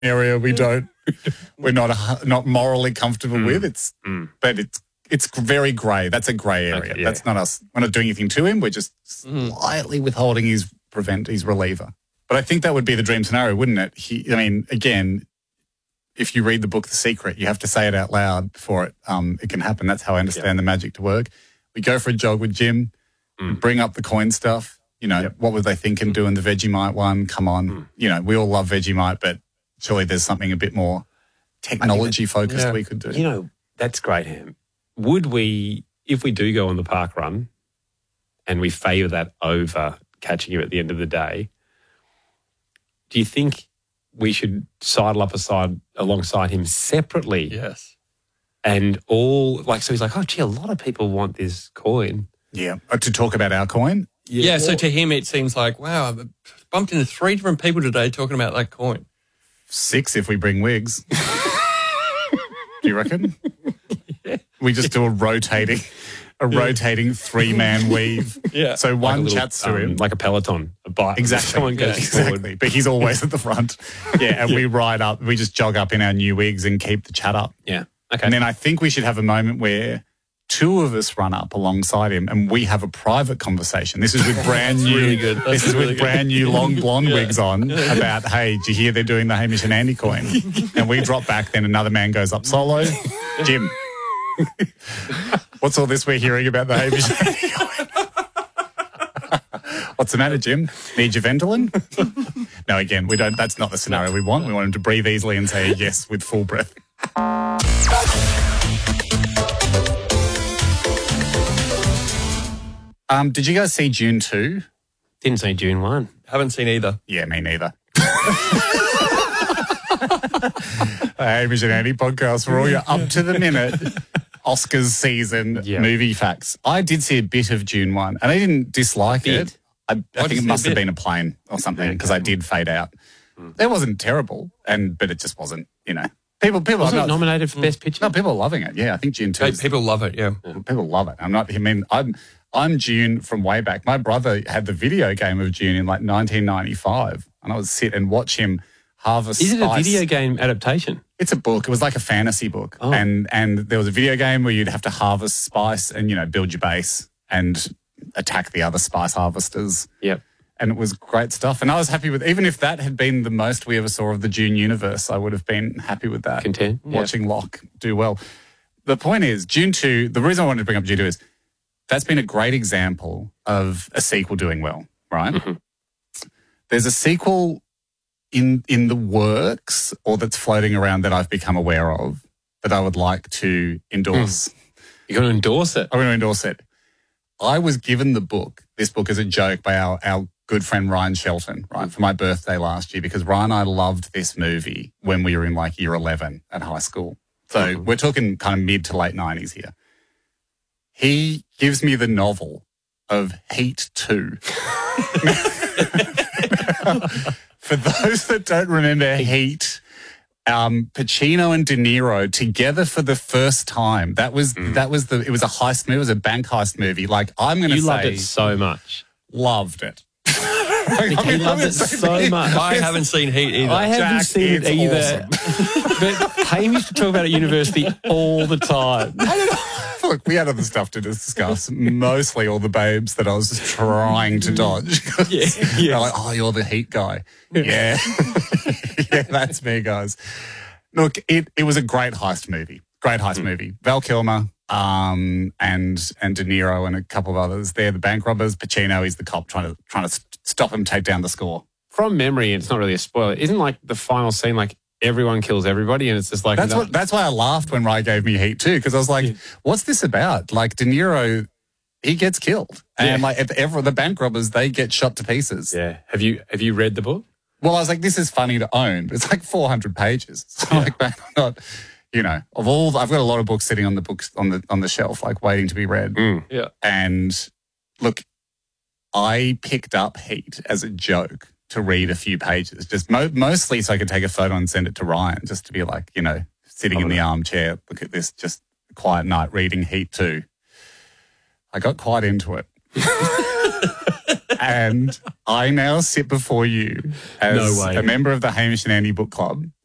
area we're not morally comfortable with. But it's very grey. That's a grey area. Okay, yeah. That's not us. We're not doing anything to him. We're just slightly withholding his reliever. But I think that would be the dream scenario, wouldn't it? Again, if you read the book The Secret, you have to say it out loud before it can happen. That's how I understand the magic to work. We go for a jog with Jim, bring up the coin stuff. What were they thinking doing the Vegemite one? Come on. We all love Vegemite, but surely there's something a bit more technology-focused we could do. That's great, Ham. Would we, if we do go on the park run and we favour that over catching him at the end of the day, do you think we should sidle up alongside him separately? Yes. And so he's like, oh, gee, a lot of people want this coin. Yeah. To talk about our coin? Yeah, so to him it seems like, wow, I've bumped into 3 different people today talking about that coin. 6 if we bring wigs. Do you reckon? Yeah. We just do a rotating 3-man weave. Yeah. So one chats to him. Like a peloton, a bike. Exactly. Someone goes forward. But he's always at the front. Yeah, and we ride up. We just jog up in our new wigs and keep the chat up. Yeah. Okay. And then I think we should have a moment where 2 of us run up alongside him and we have a private conversation. This is with brand new, really good. This is with brand new long blonde wigs on about, hey, did you hear they're doing the Hamish and Andy coin? And we drop back, then another man goes up solo. Jim, what's all this we're hearing about the Hamish and Andy coin? What's the matter, Jim? Need your Ventolin? No, again, we don't. That's not the scenario we want. We want him to breathe easily and say yes with full breath. Did you guys see Dune 2? Didn't see Dune 1. Haven't seen either. Yeah, me neither. Hamish and Andy podcast for all your up-to-the-minute Oscars season movie facts. I did see a bit of Dune 1, and I didn't dislike it. I think it must have been a plane or something because I did fade out. It wasn't terrible, but it just wasn't, People wasn't it nominated for Best Picture? No, people are loving it. Yeah, I think Dune 2 people love it, yeah. People love it. I'm Dune from way back. My brother had the video game of Dune in 1995, and I would sit and watch him harvest spice. Is it a video game adaptation? It's a book. It was like a fantasy book. Oh. And there was a video game where you'd have to harvest spice and, build your base and attack the other spice harvesters. Yep. And it was great stuff. And I was happy with, even if that had been the most we ever saw of the Dune universe, I would have been happy with that. Content. Watching Locke do well. The point is, Dune 2, the reason I wanted to bring up Dune 2 is that's been a great example of a sequel doing well, right? Mm-hmm. There's a sequel in the works or that's floating around that I've become aware of that I would like to endorse. You're going to endorse it? I'm going to endorse it. I was given this book as a joke by our good friend Ryan Shelton, right, for my birthday last year because Ryan and I loved this movie when we were in year 11 at high school. So we're talking kind of mid to late 90s here. He gives me the novel of Heat 2. For those that don't remember Heat, Pacino and De Niro together for the first time. It was a heist movie. It was a bank heist movie. I'm going to say, you loved it so much. Loved it. He loved it so much. I haven't seen Heat either. I haven't seen it either. Awesome. But Haim used to talk about it at university all the time. Look, we had other stuff to discuss, mostly all the babes that I was just trying to dodge. They're like, oh, you're the Heat guy. Yeah. Yeah, that's me, guys. Look, it was a great heist movie. Great heist movie. Val Kilmer and De Niro and a couple of others. They're the bank robbers. Pacino is the cop trying to stop him take down the score. From memory, it's not really a spoiler. Isn't the final scene everyone kills everybody and it's just that's why I laughed when Rye gave me Heat too, because I was like, what's this about? De Niro, he gets killed. And the bank robbers, they get shot to pieces. Yeah. Have you read the book? Well, I was like, this is funny to own, but it's 400 pages. So I'm not, I've got a lot of books sitting on the shelf, waiting to be read. Yeah. And look, I picked up Heat as a joke to read a few pages, just mostly so I could take a photo and send it to Ryan, just to be sitting in the armchair, look at this, just a quiet night reading Heat 2. I got quite into it. And I now sit before you as a member of the Hamish and Andy Book Club